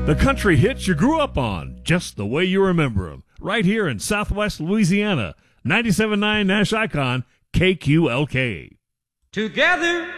The country hits you grew up on, just the way you remember them. Right here in Southwest Louisiana, 97.9 Nash Icon, KQLK. Together